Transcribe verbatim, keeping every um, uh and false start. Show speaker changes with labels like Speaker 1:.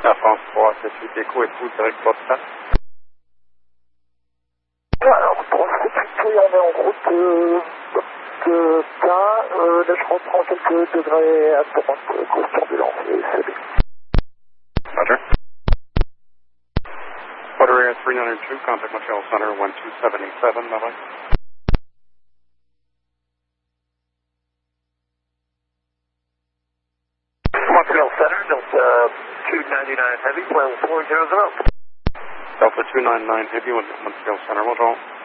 Speaker 1: Air France trois, sept huit Echo, écoute, direct pour ça.
Speaker 2: Alors, trois sept huit, oui, on est en route euh, de cas. Euh, là, je reprends quelques degrés à droite, cause turbulence et c'est bien.
Speaker 1: Roger. Water Air three nine two, contact Montreal Center one two seven seven, bye-bye.
Speaker 2: Montreal Center, Delta two ninety-nine Heavy, plan four zero zero.
Speaker 1: Delta two nine nine Heavy, Montreal Center, bonjour.